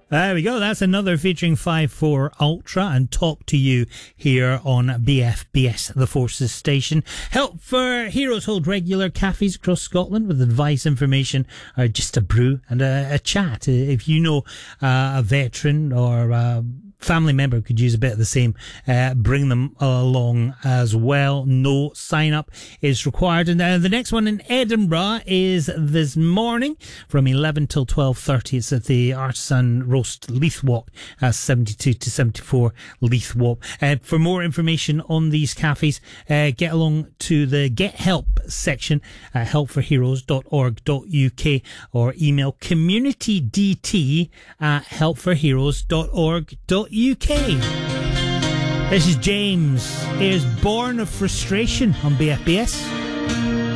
There we go. That's another featuring 5-4 Ultra and Talk to You here on BFBS, the Forces station. Help for Heroes hold regular cafes across Scotland with advice, information, or just a brew and a chat. If you know a veteran or a family member could use a bit of the same, bring them along as well. No sign up is required. And the next one in Edinburgh is this morning from 11 till 12:30. It's at the Artisan Roast Leith Walk, 72 to 74 Leith Walk. For more information on these cafes, get along to the Get Help section at helpforheroes.org.uk or email communitydt@helpforheroes.org.uk. This is James. It is Born of Frustration on BFBS.